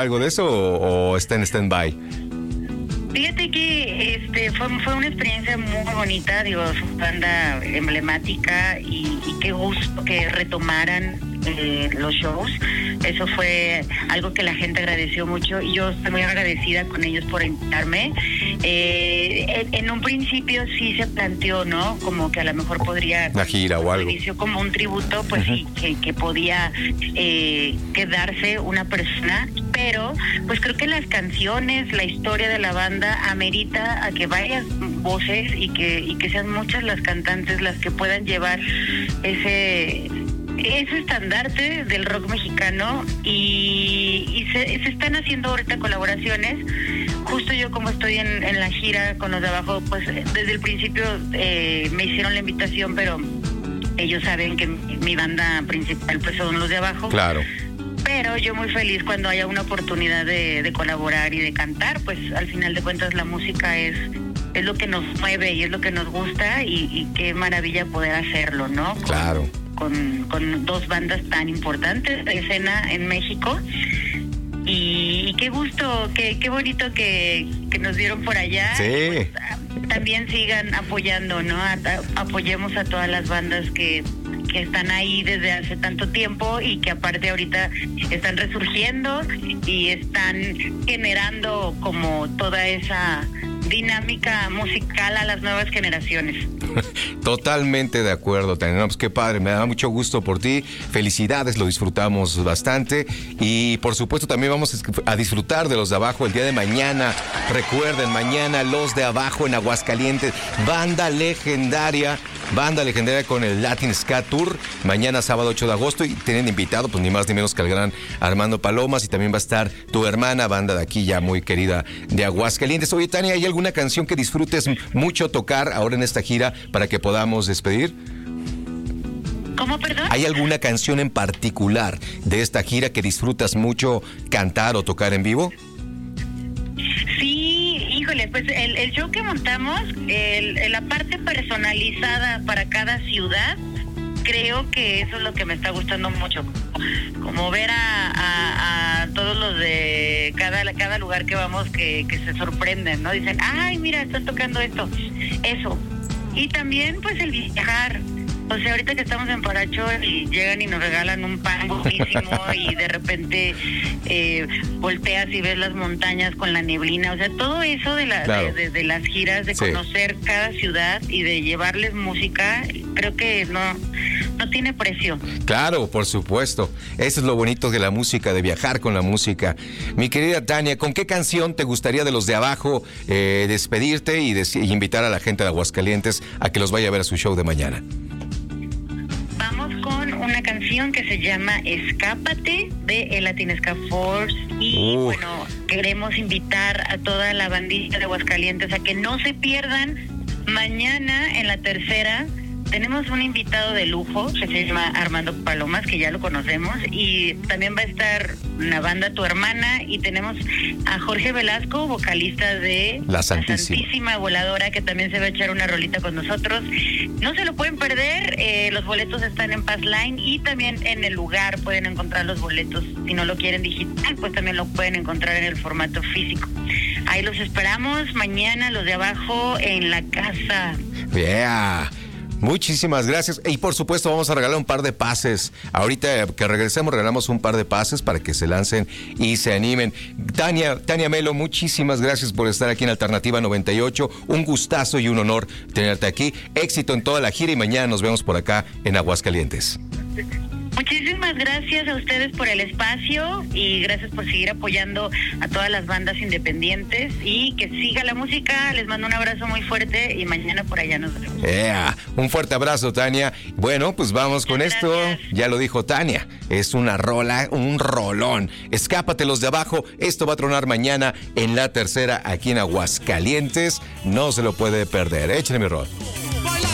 algo de eso o está en stand-by? Fíjate que fue una experiencia muy bonita, digo, es una banda emblemática y qué gusto que retomaran los shows. Eso fue algo que la gente agradeció mucho y yo estoy muy agradecida con ellos por invitarme. En un principio sí se planteó, ¿no? Como que a lo mejor podría... Una gira o algo. Como un tributo, pues sí, que podía quedarse una persona, pero pues creo que las canciones, la historia de la banda amerita a que varias voces y que sean muchas las cantantes las que puedan llevar ese estandarte del rock mexicano y se están haciendo ahorita colaboraciones. Justo yo, como estoy en la gira con los de abajo, pues desde el principio me hicieron la invitación, pero ellos saben que mi banda principal pues son los de abajo. Claro. Pero yo muy feliz cuando haya una oportunidad de colaborar y de cantar, pues al final de cuentas la música es lo que nos mueve y es lo que nos gusta y qué maravilla poder hacerlo, ¿no? Claro. Con dos bandas tan importantes de escena en México y qué gusto, qué bonito que nos dieron por allá. Sí. Pues, también sigan apoyando, ¿no? Apoyemos a todas las bandas que están ahí desde hace tanto tiempo y que aparte ahorita están resurgiendo y están generando como toda esa dinámica musical a las nuevas generaciones. Totalmente de acuerdo, Tania. No, pues qué padre, me da mucho gusto por ti. Felicidades, lo disfrutamos bastante. Y por supuesto también vamos a disfrutar de los de abajo el día de mañana. Recuerden, mañana los de abajo en Aguascalientes. Banda legendaria con el Latin Ska Tour. Mañana sábado 8 de agosto y tienen invitado pues ni más ni menos que al gran Armando Palomas y también va a estar Tu Hermana, banda de aquí ya muy querida de Aguascalientes. Oye, Tania, ¿hay alguna canción que disfrutes mucho tocar ahora en esta gira para que podamos despedir? ¿Cómo, perdón? ¿Hay alguna canción en particular de esta gira que disfrutas mucho cantar o tocar en vivo? Sí, híjole, pues el show que montamos, la parte personalizada para cada ciudad, creo que eso es lo que me está gustando mucho, como ver a todos los de cada lugar que vamos que se sorprenden, ¿no? Dicen, ay, mira, están tocando eso. Y también pues el viajar. O sea, ahorita que estamos en Paracho y llegan y nos regalan un pan buenísimo y de repente volteas y ves las montañas con la neblina. O sea, todo eso de las giras, de conocer cada ciudad y de llevarles música, creo que no tiene precio. Claro, por supuesto. Eso es lo bonito de la música, de viajar con la música. Mi querida Tania, ¿con qué canción te gustaría de los de abajo despedirte y invitar a la gente de Aguascalientes a que los vaya a ver a su show de mañana? Vamos con una canción que se llama Escápate de el Latin Ska Force y bueno, queremos invitar a toda la bandita de Aguascalientes a que no se pierdan mañana en la tercera. Tenemos un invitado de lujo que se llama Armando Palomas, que ya lo conocemos, y también va a estar una banda Tu Hermana, y tenemos a Jorge Velasco, vocalista de La Santísima Voladora, que también se va a echar una rolita con nosotros. No se lo pueden perder, los boletos están en Passline y también en el lugar pueden encontrar los boletos. Si no lo quieren digital, pues también lo pueden encontrar en el formato físico. Ahí los esperamos mañana, los de abajo en la casa. Yeah. Muchísimas gracias. Y por supuesto vamos a regalar un par de pases. Ahorita que regresemos regalamos un par de pases para que se lancen y se animen. Tania Melo, muchísimas gracias por estar aquí en Alternativa 98. Un gustazo y un honor tenerte aquí. Éxito en toda la gira y mañana nos vemos por acá en Aguascalientes. Muchísimas gracias a ustedes por el espacio y gracias por seguir apoyando a todas las bandas independientes y que siga la música. Les mando un abrazo muy fuerte y mañana por allá nos vemos. Un fuerte abrazo, Tania. Bueno, pues vamos con esto. Ya lo dijo Tania, es una rola, un rolón. Escápate los de abajo. Esto va a tronar mañana en la tercera aquí en Aguascalientes. No se lo puede perder. Échale mi rol.